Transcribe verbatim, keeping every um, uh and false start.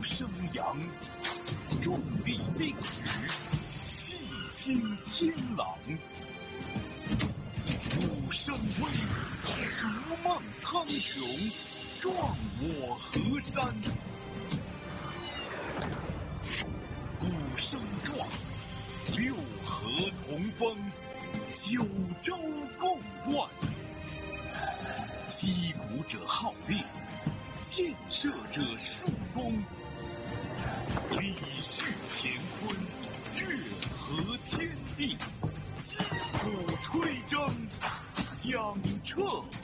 生阳，重力定时，气清天朗。鼓声威，逐梦苍穹，壮我河山。鼓声壮，六合同风，九州共万。击鼓者号令，建设者树功。理续乾坤，乐和天地。击鼓吹征，响彻